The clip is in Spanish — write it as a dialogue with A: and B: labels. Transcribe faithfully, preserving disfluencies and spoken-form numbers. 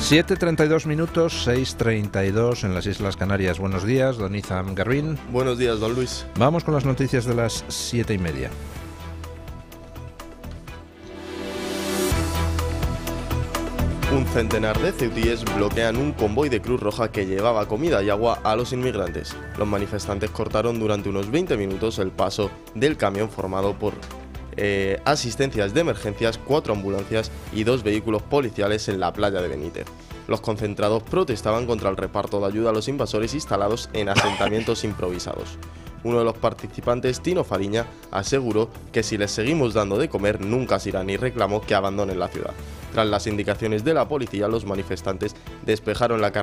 A: siete treinta y dos minutos, seis treinta y dos en las Islas Canarias. Buenos días, don Izam Garbin.
B: Buenos días, don Luis.
A: Vamos con las noticias de las siete y media.
B: Un centenar de ceutíes bloquean un convoy de Cruz Roja que llevaba comida y agua a los inmigrantes. Los manifestantes cortaron durante unos veinte minutos el paso del camión formado por eh, asistencias de emergencias, cuatro ambulancias y dos vehículos policiales en la playa de Benítez. Los concentrados protestaban contra el reparto de ayuda a los invasores instalados en asentamientos improvisados. Uno de los participantes, Tino Fariña, aseguró que si les seguimos dando de comer nunca se irán y reclamó que abandonen la ciudad. Tras las indicaciones de la policía, los manifestantes despejaron la carretera